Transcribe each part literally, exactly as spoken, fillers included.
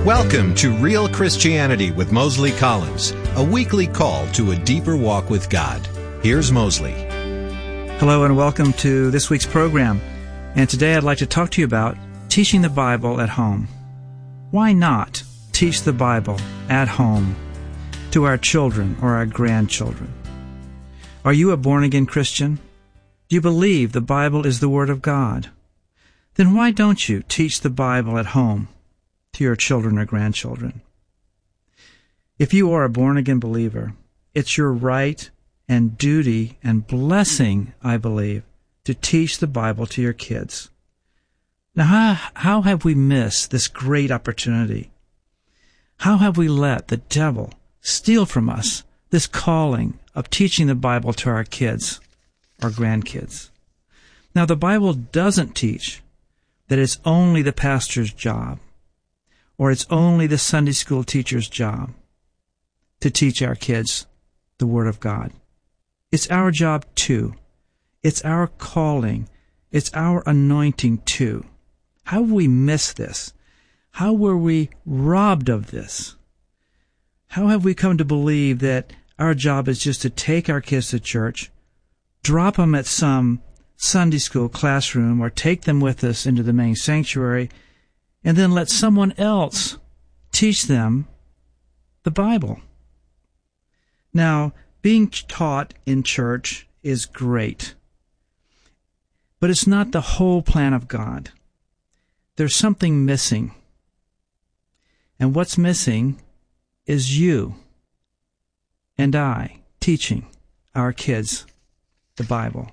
Welcome to Real Christianity with Mosley Collins, a weekly call to a deeper walk with God. Here's Mosley. Hello and welcome to this week's program. And today I'd like to talk to you about teaching the Bible at home. Why not teach the Bible at home to our children or our grandchildren? Are you a born-again Christian? Do you believe the Bible is the Word of God? Then why don't you teach the Bible at home to your children or grandchildren? If you are a born-again believer, it's your right and duty and blessing, I believe, to teach the Bible to your kids. Now, how, how have we missed this great opportunity? How have we let the devil steal from us this calling of teaching the Bible to our kids or grandkids? Now, the Bible doesn't teach that it's only the pastor's job or it's only the Sunday school teacher's job to teach our kids the Word of God. It's our job too. It's our calling. It's our anointing too. How have we missed this? How were we robbed of this? How have we come to believe that our job is just to take our kids to church, drop them at some Sunday school classroom, or take them with us into the main sanctuary, and then let someone else teach them the Bible? Now, being taught in church is great, but it's not the whole plan of God. There's something missing. And what's missing is you and I teaching our kids the Bible.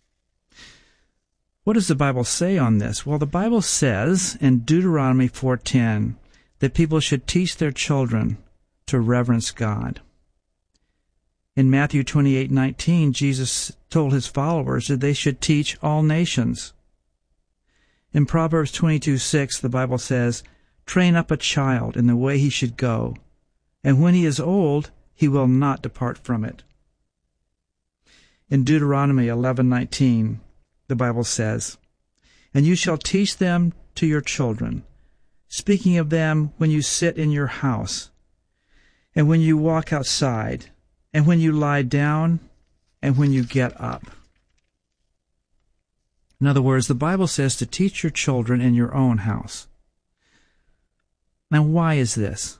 What does the Bible say on this? Well, the Bible says in Deuteronomy four ten that people should teach their children to reverence God. In Matthew twenty-eight nineteen, Jesus told his followers that they should teach all nations. In Proverbs twenty-two six, the Bible says, "Train up a child in the way he should go, and when he is old, he will not depart from it." In Deuteronomy eleven nineteen, the Bible says, "And you shall teach them to your children, speaking of them when you sit in your house, and when you walk outside, and when you lie down, and when you get up." In other words, the Bible says to teach your children in your own house. Now, why is this?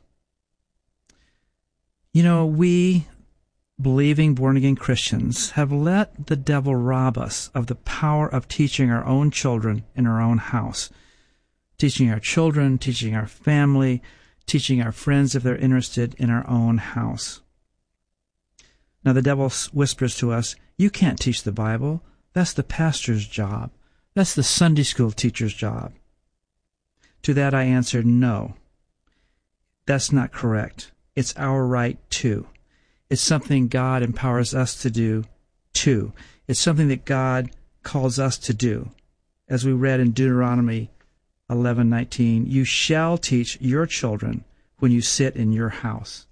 You know, we, believing born-again Christians, have let the devil rob us of the power of teaching our own children in our own house. Teaching our children, teaching our family, teaching our friends if they're interested in our own house. Now, the devil whispers to us, "You can't teach the Bible. That's the pastor's job. That's the Sunday school teacher's job." To that I answer, no. That's not correct. It's our right too. It's something God empowers us to do too. It's something that God calls us to do. As we read in Deuteronomy eleven nineteen, "You shall teach your children when you sit in your house."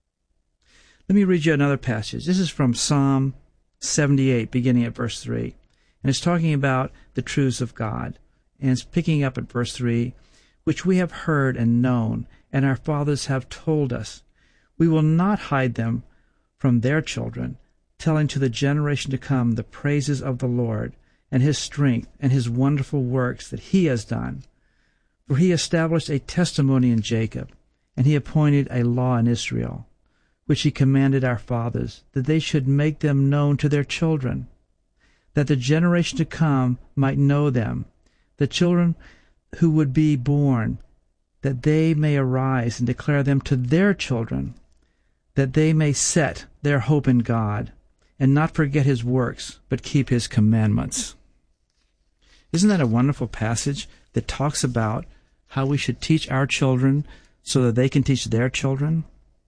Let me read you another passage. This is from Psalm seventy-eight, beginning at verse three. And it's talking about the truths of God. And it's picking up at verse three, "Which we have heard and known, and our fathers have told us. We will not hide them from their children, telling to the generation to come the praises of the Lord, and his strength, and his wonderful works that he has done. For he established a testimony in Jacob, and he appointed a law in Israel, which he commanded our fathers, that they should make them known to their children, that the generation to come might know them, the children who would be born, that they may arise and declare them to their children, that they may set their hope in God, and not forget his works, but keep his commandments." Isn't that a wonderful passage that talks about how we should teach our children so that they can teach their children?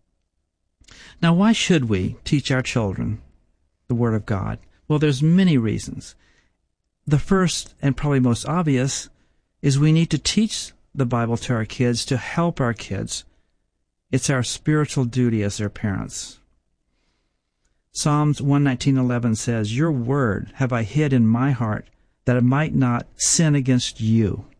Now, why should we teach our children the Word of God? Well, there's many reasons. The first, and probably most obvious, is we need to teach the Bible to our kids to help our kids. It's our spiritual duty as their parents. Psalms one nineteen eleven says, "Your word have I hid in my heart, that I might not sin against you."